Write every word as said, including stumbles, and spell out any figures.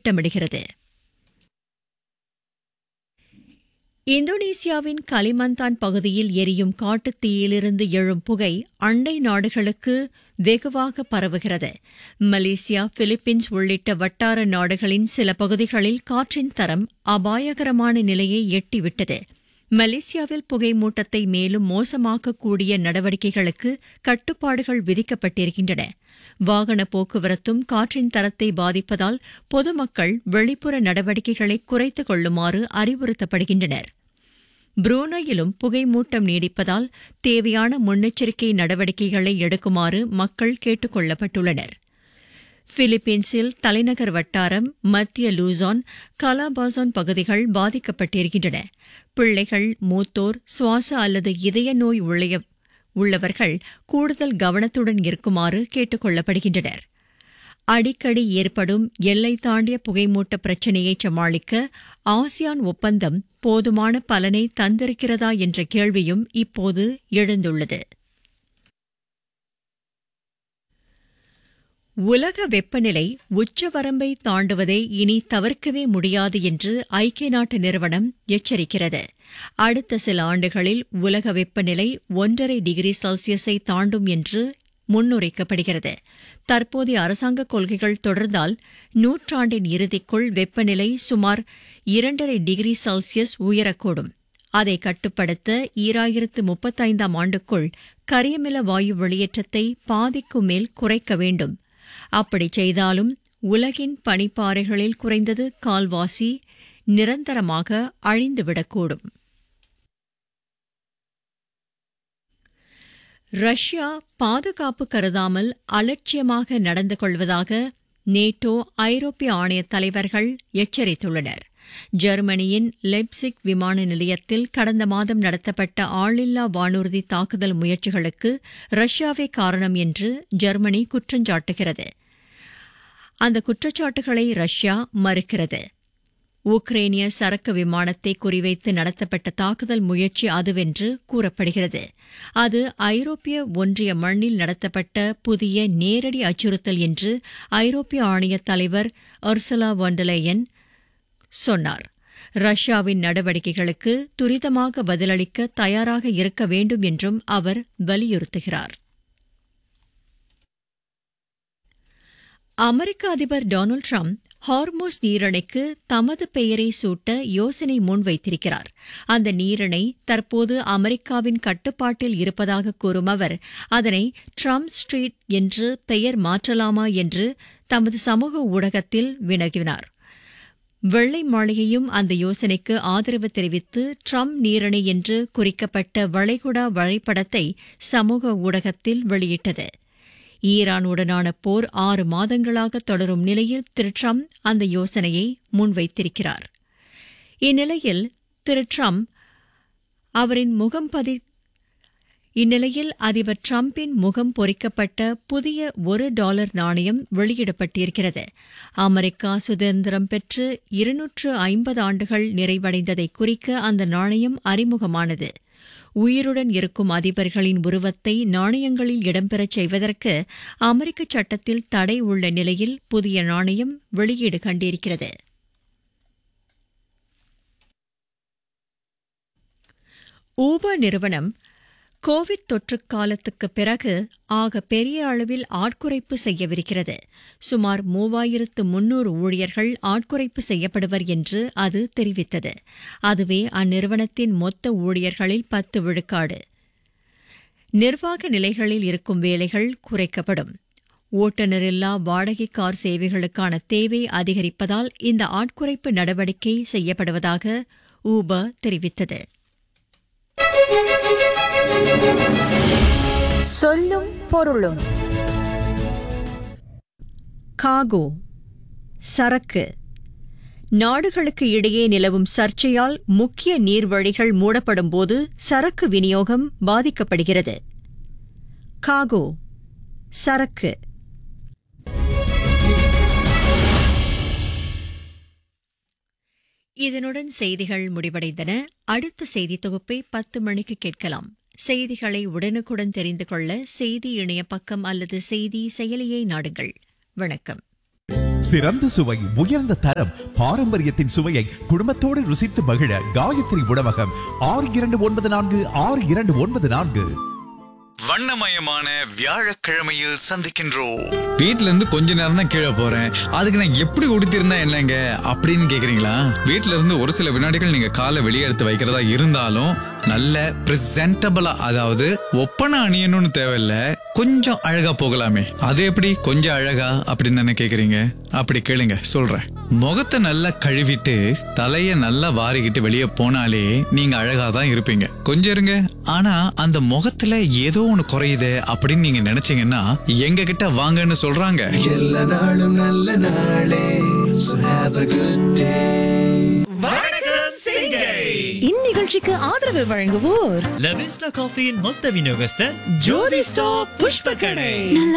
திட்டமிடுகிறது. இந்தோனேசியாவின் கலிமந்தான் பகுதியில் எரியும் காட்டுத் தீயிலிருந்து எழும் புகை அண்டை நாடுகளுக்கு வெகுவாக பரவுகிறது. மலேசியா, பிலிப்பீன்ஸ் உள்ளிட்ட வட்டார நாடுகளின் சில பகுதிகளில் காற்றின் தரம் அபாயகரமான நிலையை எட்டிவிட்டது. மலேசியாவில் புகை மூட்டத்தை மேலும் மோசமாக்கக்கூடிய நடவடிக்கைகளுக்கு கட்டுப்பாடுகள் விதிக்கப்பட்டிருக்கின்றன. வாகன போக்குவரத்தும் காற்றின் தரத்தை பாதிப்பதால் பொதுமக்கள் வெளிப்புற நடவடிக்கைகளை குறைத்துக் கொள்ளுமாறு அறிவுறுத்தப்படுகின்றனர். புரூனேயிலும் புகைமூட்டம் நீடிப்பதால் தேவையான முன்னெச்சரிக்கை நடவடிக்கைகளை எடுக்குமாறு மக்கள் கேட்டுக் கொள்ளப்பட்டுள்ளனர். பிலிப்பீன்ஸில் தலைநகர் வட்டாரம், மத்திய லூசான், கலாபாசான் பகுதிகள் பாதிக்கப்பட்டிருக்கின்றன. பிள்ளைகள், மூத்தோர், சுவாச அல்லது இதய நோய் உள்ளவர்கள் கூடுதல் கவனத்துடன் இருக்குமாறு கேட்டுக் கொள்ளப்படுகின்றனர். அடிக்கடி ஏற்படும் எல்லை தாண்டிய புகைமூட்ட பிரச்சினையை சமாளிக்க ஆசியான் ஒப்பந்தம் போதுமான பலனை தந்திருக்கிறதா என்ற கேள்வியும் இப்போது எழுந்துள்ளது. உலக வெப்பநிலை உச்சவரம்பை தாண்டுவதை இனி தவிர்க்கவே முடியாது என்று ஐக்கிய நாட்டு நிறுவனம் எச்சரிக்கிறது. அடுத்த சில ஆண்டுகளில் உலக வெப்பநிலை ஒன்றரை டிகிரி செல்சியஸை தாண்டும் என்று முன்னுரைக்கப்படுகிறது. தற்போதைய அரசாங்க கொள்கைகள் தொடர்ந்தால் நூற்றாண்டின் இறுதிக்குள் வெப்பநிலை சுமார் இரண்டரை டிகிரி செல்சியஸ் உயரக்கூடும். அதை கட்டுப்படுத்த ஈராயிரத்து முப்பத்தைந்தாம் ஆண்டுக்குள் கரியமில வாயு வெளியேற்றத்தை பாதிக்கும் மேல் குறைக்க வேண்டும். அப்படி செய்தாலும் உலகின் பனிப்பாறைகளில் குறைந்தது கால்வாசி நிரந்தரமாக அழிந்துவிடக்கூடும். ரஷ்யா பாதுகாப்பு கருதாமல் அலட்சியமாக நடந்து கொள்வதாக நேட்டோ, ஐரோப்பிய ஆணைய தலைவர்கள் எச்சரித்துள்ளனர். ஜெர்மனியின் லெப்சிக் விமான நிலையத்தில் கடந்த மாதம் நடத்தப்பட்ட ஆளில்லா வானூர்தி தாக்குதல் முயற்சிகளுக்கு ரஷ்யாவே காரணம் என்று ஜெர்மனி குற்றஞ்சாட்டுகிறது. அந்த குற்றச்சாட்டுகளை ரஷ்யா மறுக்கிறது. உக்ரைனிய சரக்கு விமானத்தை குறிவைத்து நடத்தப்பட்ட தாக்குதல் முயற்சி அதுவென்று கூறப்படுகிறது. அது ஐரோப்பிய ஒன்றிய மண்ணில் நடத்தப்பட்ட புதிய நேரடி அச்சுறுத்தல் என்று ஐரோப்பிய ஆணைய தலைவர் உர்சுலா வான் டெர் லெயன் சொன்னார். ரஷ்யாவின் நடவடிக்கைகளுக்கு துரிதமாக பதிலளிக்க தயாராக இருக்க வேண்டும் என்றும் அவர் வலியுறுத்துகிறார். அமெரிக்க அதிபர் டொனால்டு டிரம்ப் ஹார்மோஸ் நீரிணைக்கு தமது பெயரை சூட்ட யோசனை முன்வைத்திருக்கிறார். அந்த நீரிணை தற்போது அமெரிக்காவின் கட்டுப்பாட்டில் இருப்பதாக கூறும் அவர் அதனை ட்ரம்ப் ஸ்ட்ரீட் என்று பெயர் மாற்றலாமா என்று தமது சமூக ஊடகத்தில் வினவினார். வெள்ளை மாளிகையும் அந்த யோசனைக்கு ஆதரவு தெரிவித்து ட்ரம்ப் நீரிணை என்று குறிக்கப்பட்ட வளைகுடா வரைபடத்தை சமூக ஊடகத்தில் வெளியிட்டது. ஈரானுடனான போர் ஆறு மாதங்களாக தொடரும் நிலையில் திரு ட்ரம்ப் அந்த யோசனையை முன்வைத்திருக்கிறார். இந்நிலையில் திரு ட்ரம்ப் அவரின் முகம் பதி இந்நிலையில் அதிபர் டிரம்பின் முகம் பொறிக்கப்பட்ட புதிய ஒரு டாலர் நாணயம் வெளியிடப்பட்டிருக்கிறது. அமெரிக்கா சுதந்திரம் பெற்று இருநூற்று ஐம்பது ஆண்டுகள் நிறைவடைந்ததை குறிக்க அந்த நாணயம் அறிமுகமானது. உயிருடன் இருக்கும் அதிபர்களின் உருவத்தை நாணயங்களில் இடம்பெறச் செய்வதற்கு அமெரிக்க சட்டத்தில் தடை உள்ள நிலையில் புதிய நாணயம் வெளியீடு கண்டிருக்கிறது. ஊபர் நிறுவனம் கோவிட் தொற்று காலத்துக்கு பிறகு ஆக பெரிய அளவில் ஆட்குறைப்பு செய்யவிருக்கிறது. சுமார் மூவாயிரத்து முன்னூறு ஊழியர்கள் ஆட்குறைப்பு செய்யப்படுவர் என்று அது தெரிவித்தது. அதுவே அந்நிறுவனத்தின் மொத்த ஊழியர்களில் பத்து விழுக்காடு. நிர்வாக நிலைகளில் இருக்கும் வேலைகள் குறைக்கப்படும். ஓட்டுநரில்லா வாடகை கார் சேவைகளுக்கான தேவை அதிகரிப்பதால் இந்த ஆட்குறைப்பு நடவடிக்கை செய்யப்படுவதாக ஊபர் தெரிவித்தது. சொல்லும் பொருளும். காகோ சரக்கு. நாடுகளுக்கு இடையே நிலவும் சர்ச்சையால் முக்கிய நீர்வழிகள் மூடப்படும் போது சரக்கு விநியோகம் பாதிக்கப்படுகிறது. காகோ சரக்கு. இதனுடன் செய்திகள் முடிவடைந்தன. அடுத்த செய்தி தொகுப்பை பத்து மணிக்கு கேட்கலாம். செய்திகளை உடனுக்குடன் தெரிந்து கொள்ள செய்தி இணைய பக்கம் அல்லது செய்தி செயலியை நாடுங்கள். வணக்கம். சிறந்த சுவை, உயர்ந்த தரம், பாரம்பரியத்தின் சுவையை குடும்பத்தோடு ருசித்து மகிழ காயத்ரி உணவகம். ஆறு இரண்டு ஒன்பது நான்கு ஆறு இரண்டு ஒன்பது நான்கு. வண்ணமயமான வியாழக்கிழமையில் சந்திக்கின்றோம். வீட்ல இருந்து கொஞ்ச நேரம் தான் கீழே போறேன், அதுக்கு நான் எப்படி உடுத்திருந்தா என்னங்க அப்படின்னு கேக்குறீங்களா? வீட்ல இருந்து ஒரு சில வினாடிகள் நீங்க காலை வெளியே எடுத்து வைக்கிறதா இருந்தாலும் நல்ல பிரசன்டபிளா, அதாவது ஒப்பனை அணியணும்னு தேவையில்ல, கொஞ்சம் அழகா போகலாமே. அது எப்படி கொஞ்சம் அழகா அப்படின்னு தானே கேக்குறீங்க? அப்படி கேளுங்க, சொல்றேன். முகத்தை நல்லா கழுவிட்டு தலைய நல்லா வாரிக்கிட்டு வெளியே போனாலே நீங்க அழகா தான் இருப்பீங்க. கொஞ்சம் இருங்க, ஆனா அந்த முகத்துல ஏதோ ஒண்ணு குறையுது அப்படின்னு நீங்க நினைச்சீங்கன்னா எங்க கிட்ட வாங்கன்னு சொல்றாங்க. எல்லா நாளும் நல்ல நாளே. So have a good day. இந்நிகழ்ச்சிக்கு ஆதரவு வழங்குவோர் லவிஸ்டா காஃபியின் மொத்த விநியோகஸ்தர் ஜோதி ஸ்டாப் புஷ்ப கடை.